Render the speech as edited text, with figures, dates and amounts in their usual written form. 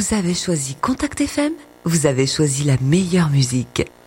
Vous avez choisi Contact FM, vous avez choisi la meilleure musique.